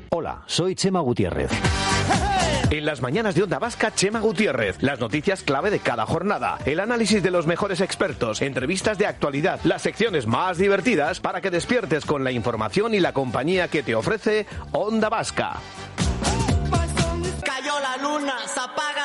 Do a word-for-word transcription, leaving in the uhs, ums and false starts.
Hola, soy Chema Gutiérrez. En las mañanas de Onda Vasca, Chema Gutiérrez. Las noticias clave de cada jornada, el análisis de los mejores expertos, entrevistas de actualidad, las secciones más divertidas para que despiertes con la información y la compañía que te ofrece Onda Vasca. Cayó la luna, se apaga